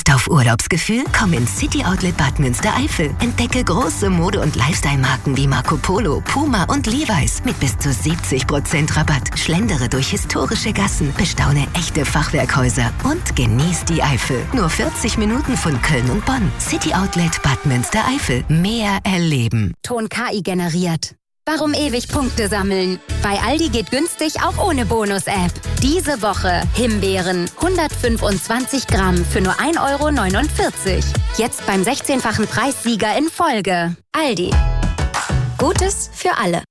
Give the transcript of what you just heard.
Lust auf Urlaubsgefühl? Komm ins City Outlet Bad Münstereifel. Entdecke große Mode- und Lifestyle-Marken wie Marco Polo, Puma und Levi's mit bis zu 70% Rabatt. Schlendere durch historische Gassen, bestaune echte Fachwerkhäuser und genieß die Eifel. Nur 40 Minuten von Köln und Bonn. City Outlet Bad Münstereifel. Mehr erleben. Ton KI generiert. Warum ewig Punkte sammeln? Bei Aldi geht günstig auch ohne Bonus-App. Diese Woche Himbeeren 125 Gramm für nur 1,49 €. Jetzt beim 16-fachen Preissieger in Folge. Aldi. Gutes für alle.